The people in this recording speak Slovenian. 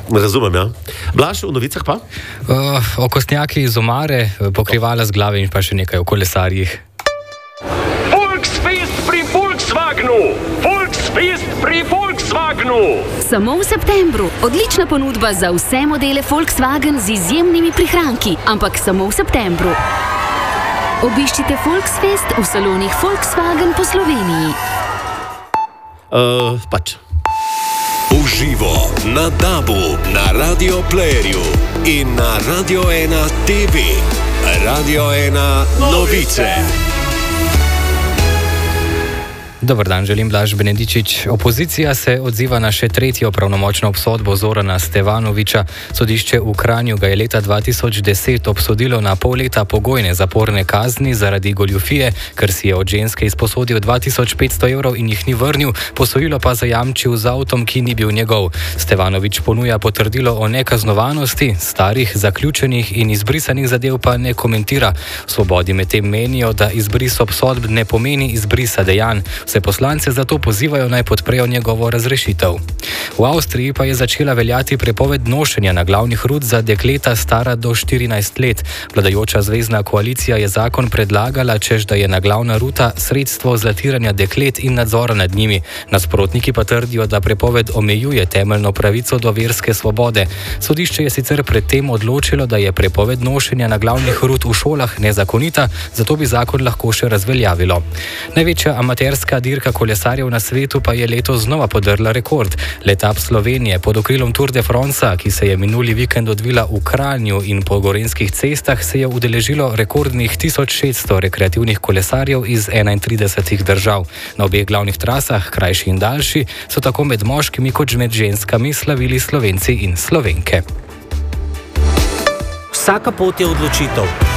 Razumem, ja. Blaž, v novicah pa? Okostnjaki iz omare, pokrivala z glave in pa še nekaj o kolesarjih. Volksfest pri Volkswagenu! Volksfest pri Volkswagenu! Samo v septembru. Odlična ponudba za vse modele Volkswagen z izjemnimi prihranki, ampak samo v septembru. Obiščite Volksfest v salonih Volkswagen po Sloveniji. Uživo na DAB-u, na Radio Playerju in na Radio 1 TV. Radio 1 novice. Dober dan, želim Blaž Benedičič. Opozicija se odziva na še tretjo pravnomočno obsodbo Zorana Stevanovića. Sodišče v Kranju ga je leta 2010 obsodilo na pol leta pogojne zaporne kazni zaradi goljufije, ker si je od ženske izposodil 2500 evrov in jih ni vrnil, posojilo pa zajamčil z avtom, ki ni bil njegov. Stevanović ponuja potrdilo o nekaznovanosti, starih, zaključenih in izbrisanih zadev pa ne komentira. V Svobodi medtem menijo, da izbris obsodb ne pomeni izbrisa dejanj. Vse poslance zato pozivajo naj podprejo njegovo razrešitev. V Avstriji pa je začela veljati prepoved nošenja naglavnih rut za dekleta stara do 14 let. Vladajoča zvezna koalicija je zakon predlagala, češ da je naglavna ruta sredstvo zatiranja deklet in nadzora nad njimi. Nasprotniki pa trdijo, da prepoved omejuje temeljno pravico do verske svobode. Sodišče je sicer predtem odločilo, da je prepoved nošenja naglavnih rut v šolah nezakonita, zato bi zakon lahko še razveljavilo. Največja amaterska dirka kolesarjev na svetu pa je letos znova podrla rekord. Letap Slovenije pod okrilom Tour de France, ki se je minuli vikend odvila v Kranju in po gorenjskih cestah, se je udeležilo rekordnih 1600 rekreativnih kolesarjev iz 31 držav. Na obeh glavnih trasah, krajši in daljši, so tako med moškimi kot med ženskami slavili Slovenci in Slovenke. Vsaka pot je odločitev.